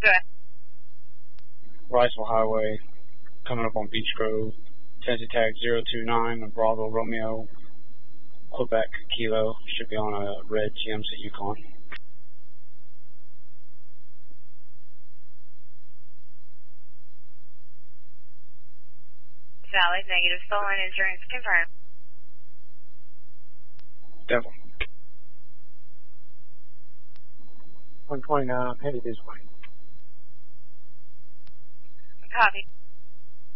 ahead. Riceville Highway, coming up on Beach Grove. Tentative tag 029 of Bravo Romeo, Quebec Kilo. Should be on a red GMC Yukon. Valley, negative. Stolen insurance confirmed. Devil. 129, headed this way. Copy.